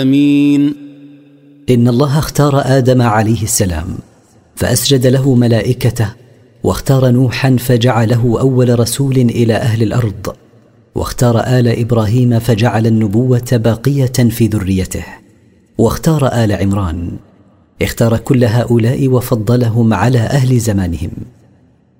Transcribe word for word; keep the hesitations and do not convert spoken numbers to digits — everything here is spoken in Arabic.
آمين. إن الله اختار آدم عليه السلام فأسجد له ملائكته، واختار نوحا فجعله أول رسول إلى أهل الأرض، واختار آل إبراهيم فجعل النبوة باقية في ذريته، واختار آل عمران. اختار كل هؤلاء وفضلهم على أهل زمانهم.